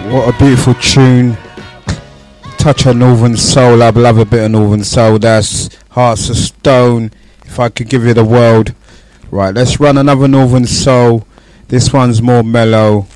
What a beautiful tune. Touch of Northern Soul. I love a bit of Northern Soul. That's Hearts of Stone. If I Could Give You the World. Right, let's run another Northern Soul. This one's more mellow.